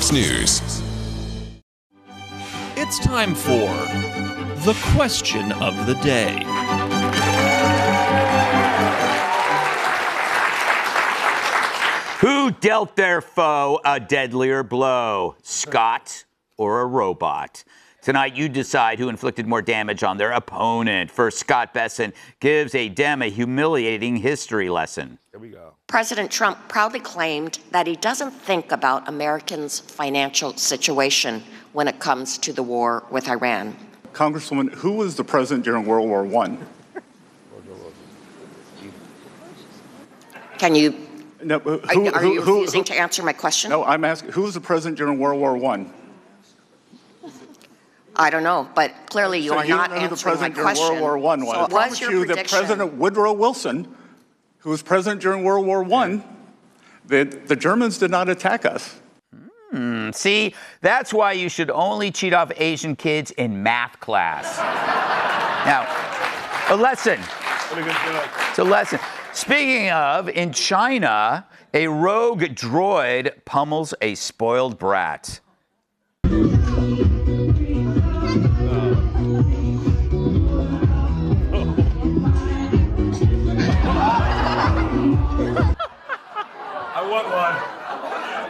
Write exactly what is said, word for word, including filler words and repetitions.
Fox News. It's time for the question of the day. Who dealt their foe a deadlier blow, Scott or a robot? Tonight, you decide who inflicted more damage on their opponent. First, Scott Bessent gives a Dem a humiliating history lesson. Here we go. President Trump proudly claimed that he doesn't think about Americans' financial situation when it comes to the war with Iran. Congresswoman, who was the president during World War One? Can you, No, who, are, are who, you who, refusing who, to answer my question? No, I'm asking, who was the president during World War One? I don't know, but clearly you So are you not don't know who the answering my president during question. World War One was. So I what promise was your you that prediction? President Woodrow Wilson, who was president during World War One, the, the Germans did not attack us. Hmm, see, that's why you should only cheat off Asian kids in math class. Now, a lesson. It's a lesson. Speaking of, in China, a rogue droid pummels a spoiled brat.